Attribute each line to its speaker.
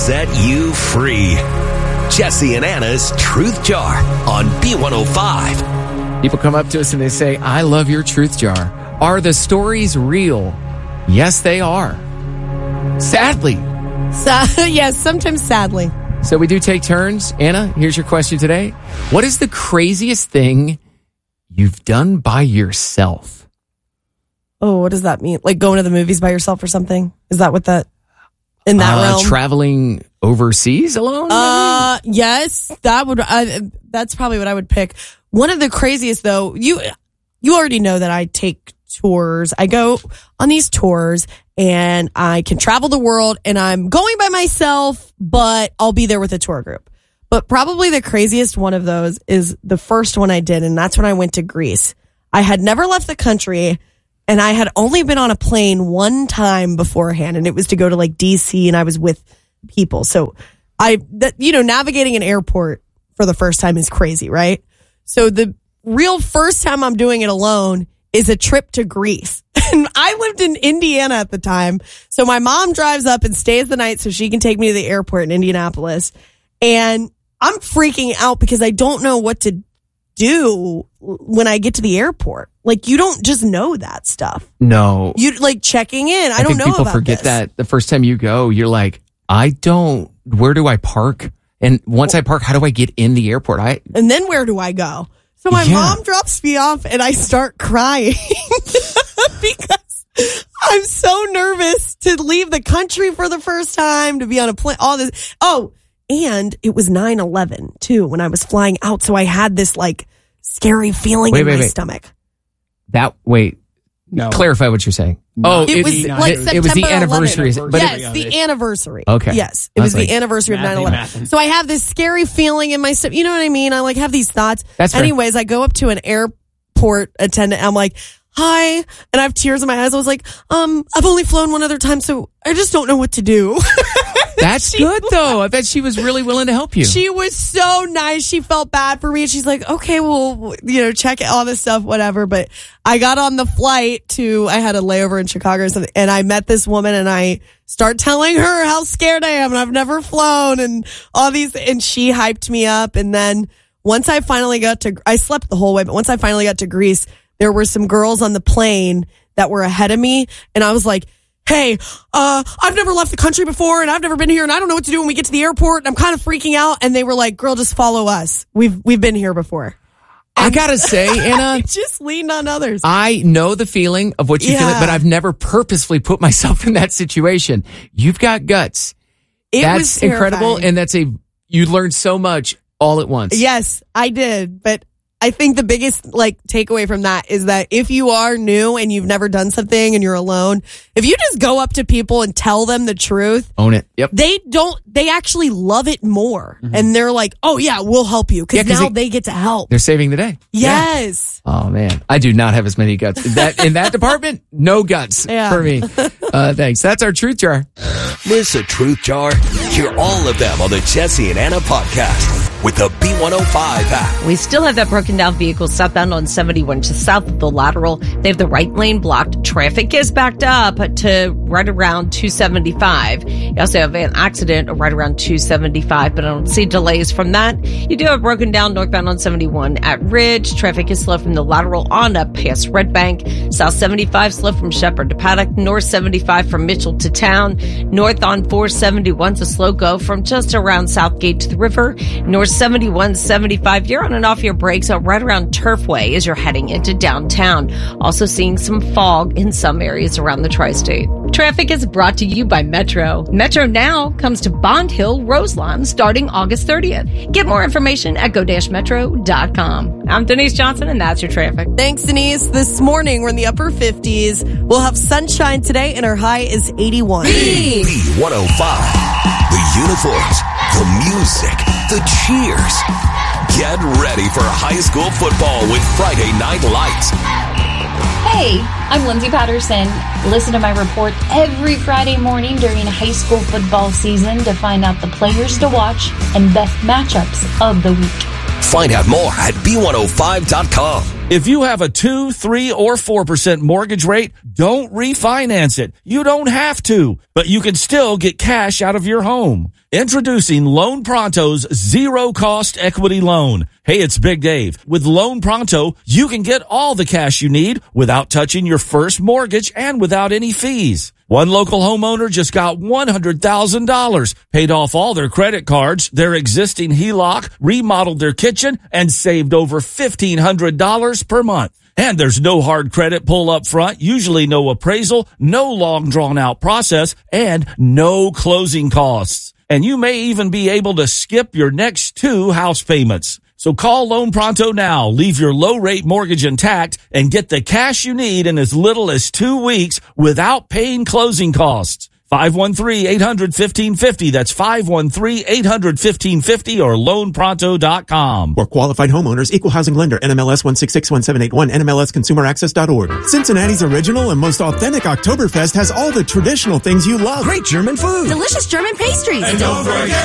Speaker 1: Set you free. Jesse and Anna's Truth Jar on B105.
Speaker 2: People come up to us and they say, I love your Truth Jar. Are the stories real? Yes, they are. Sadly.
Speaker 3: Yes, sometimes sadly.
Speaker 2: So we do take turns. Anna, here's your question today. What is the craziest thing you've done by yourself?
Speaker 3: Oh, what does that mean? Like going to the movies by yourself or something? Is that what that, in that realm?
Speaker 2: Traveling overseas alone?
Speaker 3: Yes, that's probably what I would pick. One of the craziest though, you already know that I take tours. I go on these tours and I can travel the world and I'm going by myself, but I'll be there with a tour group. But probably the craziest one of those is the first one I did. And that's when I went to Greece. I had never left the country and I had only been on a plane one time beforehand. And it was to go to like DC and I was with people. So navigating an airport for the first time is crazy, right? So the real first time I'm doing it alone is a trip to Greece. And I lived in Indiana at the time. So my mom drives up and stays the night so she can take me to the airport in Indianapolis. And I'm freaking out because I don't know what to do when I get to the airport. Like, you don't just know that stuff.
Speaker 2: No.
Speaker 3: You like checking in. I don't know
Speaker 2: think people
Speaker 3: about
Speaker 2: forget
Speaker 3: this.
Speaker 2: that the first time you go, you're like, where do I park? And once I park, how do I get in the airport?
Speaker 3: And then where do I go? So my mom drops me off and I start crying because I'm so nervous to leave the country for the first time, to be on a plane, all this. Oh, and it was 9/11 too when I was flying out. So I had this like scary feeling in my stomach.
Speaker 2: Clarify what you're saying.
Speaker 3: No. It was like September
Speaker 2: it was the anniversary.
Speaker 3: 11th. Yes, the anniversary.
Speaker 2: Okay.
Speaker 3: Yes, it was the anniversary of 9/11. So I have this scary feeling in my stomach. You know what I mean? I like have these thoughts.
Speaker 2: That's
Speaker 3: Anyways, I go up to an airport attendant. I'm like, hi. And I have tears in my eyes. I was like, I've only flown one other time, so I just don't know what to do.
Speaker 2: That's good though. I bet she was really willing to help you.
Speaker 3: She was so nice. She felt bad for me. And she's like, okay, well, check all this stuff, whatever. But I got on the flight I had a layover in Chicago or something, and I met this woman and I start telling her how scared I am and I've never flown and all these, and she hyped me up. And then once I finally I slept the whole way, but once I finally got to Greece, there were some girls on the plane that were ahead of me. And I was like, hey, I've never left the country before and I've never been here and I don't know what to do when we get to the airport. And I'm kind of freaking out. And they were like, girl, just follow us. We've been here before.
Speaker 2: I gotta say, Anna,
Speaker 3: I just leaned on others.
Speaker 2: I know the feeling of what you feel, but I've never purposefully put myself in that situation. You've got guts. That's incredible. And you learned so much all at once.
Speaker 3: Yes, I did. But I think the biggest takeaway from that is that if you are new and you've never done something and you're alone, if you just go up to people and tell them the truth,
Speaker 2: own it. Yep.
Speaker 3: They actually love it more. Mm-hmm. And they're like, oh yeah, we'll help you. Cause now they get to help.
Speaker 2: They're saving the day.
Speaker 3: Yes.
Speaker 2: Yeah. Oh man. I do not have as many guts. In that department, no guts for me. Thanks. That's our Truth Jar.
Speaker 1: Miss a Truth Jar? Hear all of them on the Jesse and Anna podcast with the B105 app.
Speaker 4: We still have that broken down vehicle southbound on 71 just south of the Lateral. They have the right lane blocked. Traffic is backed up to right around 275. You also have an accident right around 275, but I don't see delays from that. You do have broken down northbound on 71 at Ridge. Traffic is slow from the Lateral on up past Red Bank. South 75 slow from Shepherd to Paddock. North 75 from Mitchell to Town. North on 471's a slow go from just around Southgate to the river. North 71, 75, you're on and off your brakes right around Turfway as you're heading into downtown. Also seeing some fog in some areas around the tri-state. Traffic is brought to you by Metro. Metro Now comes to Bond Hill, Roselawn, starting August 30th. Get more information at go-metro.com. I'm Denise Johnson, and that's your traffic.
Speaker 3: Thanks, Denise. This morning, we're in the upper 50s. We'll have sunshine today, and our high is 81.
Speaker 1: B105. The uniforms, the music, the cheers. Get ready for high school football with Friday Night Lights.
Speaker 5: Hey, I'm Lindsay Patterson. Listen to my report every Friday morning during high school football season to find out the players to watch and best matchups of the week.
Speaker 1: Find out more at B105.com.
Speaker 6: If you have a 2, 3, or 4% mortgage rate, don't refinance it. You don't have to, but you can still get cash out of your home. Introducing Loan Pronto's zero-cost equity loan. Hey, it's Big Dave. With Loan Pronto, you can get all the cash you need without touching your first mortgage and without any fees. One local homeowner just got $100,000, paid off all their credit cards, their existing HELOC, remodeled their kitchen, and saved over $1,500 per month. And there's no hard credit pull up front, usually no appraisal, no long drawn out process, and no closing costs. And you may even be able to skip your next 2 house payments. So call Loan Pronto now, leave your low-rate mortgage intact, and get the cash you need in as little as 2 weeks without paying closing costs. 513-800-1550. That's 513-800-1550 or loanpronto.com.
Speaker 7: For qualified homeowners, Equal Housing Lender, NMLS 1661781, NMLSConsumerAccess.org. Cincinnati's original and most authentic Oktoberfest has all the traditional things you love.
Speaker 8: Great German food.
Speaker 9: Delicious German pastries.
Speaker 8: And don't forget